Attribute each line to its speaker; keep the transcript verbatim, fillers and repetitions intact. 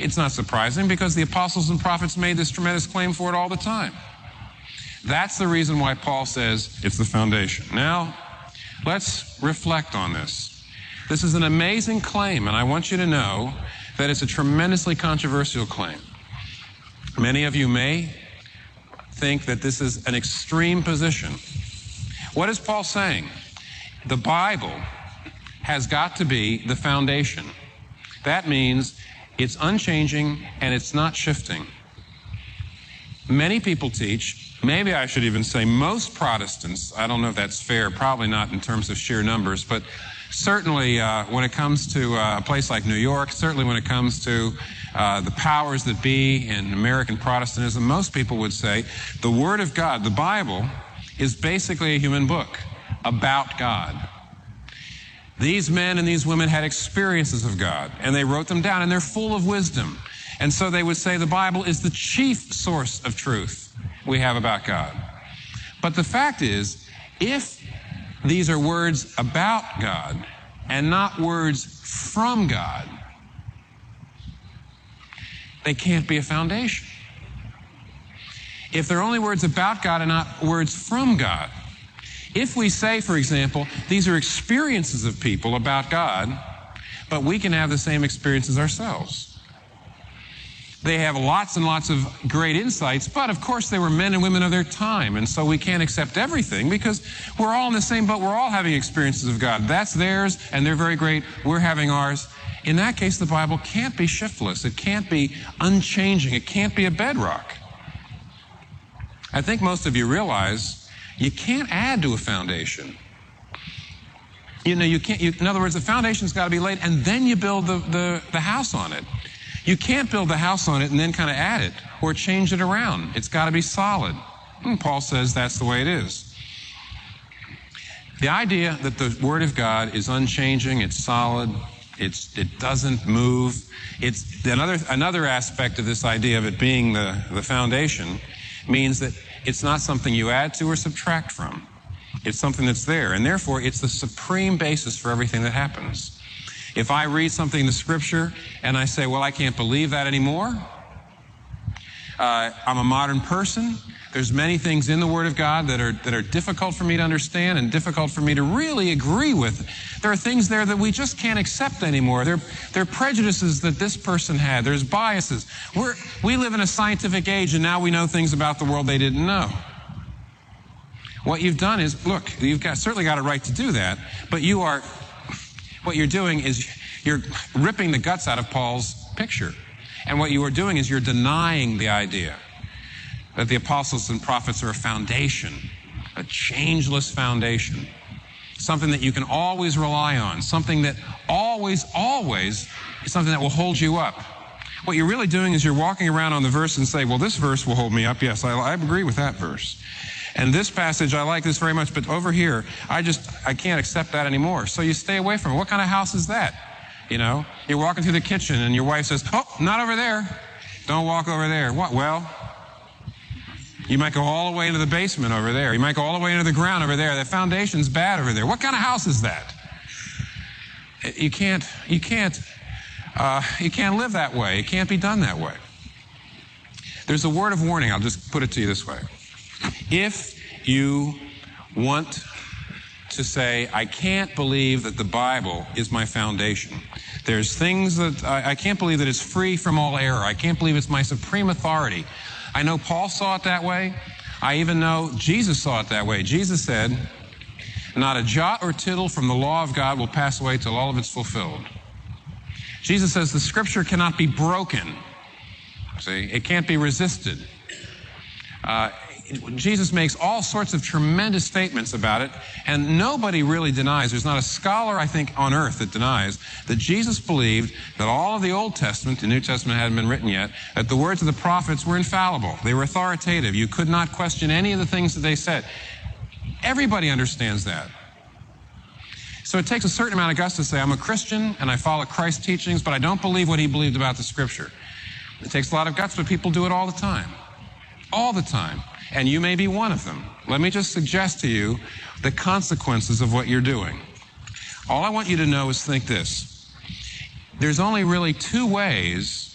Speaker 1: it's not surprising because the apostles and prophets made this tremendous claim for it all the time. That's the reason why Paul says it's the foundation. Now, let's reflect on this. This is an amazing claim, and I want you to know that it's a tremendously controversial claim. Many of you may think that this is an extreme position. What is Paul saying? The Bible has got to be the foundation. That means it's unchanging and it's not shifting. Many people teach, maybe I should even say most Protestants, I don't know if that's fair, probably not in terms of sheer numbers, but certainly uh, when it comes to uh, a place like New York, certainly when it comes to uh, the powers that be in American Protestantism, most people would say the Word of God, the Bible, is basically a human book about God. These men and these women had experiences of God, and they wrote them down, and they're full of wisdom. And so they would say the Bible is the chief source of truth we have about God. But the fact is, if these are words about God and not words from God, they can't be a foundation. If they're only words about God and not words from God, if we say, for example, these are experiences of people about God, but we can have the same experiences ourselves. They have lots and lots of great insights, but of course they were men and women of their time, and so we can't accept everything because we're all in the same boat. We're all having experiences of God. That's theirs, and they're very great. We're having ours. In that case, the Bible can't be shiftless. It can't be unchanging. It can't be a bedrock. I think most of you realize you can't add to a foundation. You know, you can't, you, in other words, the foundation's got to be laid, and then you build the, the, the house on it. You can't build the house on it and then kind of add it or change it around. It's got to be solid. And Paul says that's the way it is. The idea that the Word of God is unchanging, it's solid, it's, it doesn't move. It's another, another aspect of this idea of it being the, the foundation means that it's not something you add to or subtract from. It's something that's there, and therefore it's the supreme basis for everything that happens. If I read something in the Scripture and I say, well, I can't believe that anymore, uh, I'm a modern person, there's many things in the Word of God that are, that are difficult for me to understand and difficult for me to really agree with. There are things there that we just can't accept anymore. There, there are prejudices that this person had. There's biases. We're, we live in a scientific age, and now we know things about the world they didn't know. What you've done is, look, you've got, certainly got a right to do that, but you are... What you're doing is you're ripping the guts out of Paul's picture. And what you are doing is you're denying the idea that the apostles and prophets are a foundation, a changeless foundation, something that you can always rely on, something that always, always is something that will hold you up. What you're really doing is you're walking around on the verse and say, well, this verse will hold me up. Yes, I, I agree with that verse. And this passage, I like this very much, but over here, I just, I can't accept that anymore. So you stay away from it. What kind of house is that? You know, you're walking through the kitchen and your wife says, oh, not over there. Don't walk over there. What? Well, you might go all the way into the basement over there. You might go all the way into the ground over there. The foundation's bad over there. What kind of house is that? You can't, you can't, uh, you can't live that way. It can't be done that way. There's a word of warning. I'll just put it to you this way. If you want to say, I can't believe that the Bible is my foundation. There's things that I, I can't believe that it's free from all error. I can't believe it's my supreme authority. I know Paul saw it that way. I even know Jesus saw it that way. Jesus said, not a jot or tittle from the law of God will pass away till all of it's fulfilled. Jesus says the Scripture cannot be broken. See, it can't be resisted. Uh, Jesus makes all sorts of tremendous statements about it, and nobody really denies, there's not a scholar, I think, on earth that denies that Jesus believed that all of the Old Testament, the New Testament hadn't been written yet, that the words of the prophets were infallible. They were authoritative. You could not question any of the things that they said. Everybody understands that. So it takes a certain amount of guts to say, I'm a Christian and I follow Christ's teachings, but I don't believe what he believed about the Scripture. It takes a lot of guts, but people do it all the time. All the time. And you may be one of them. Let me just suggest to you the consequences of what you're doing. All I want you to know is think this. There's only really two ways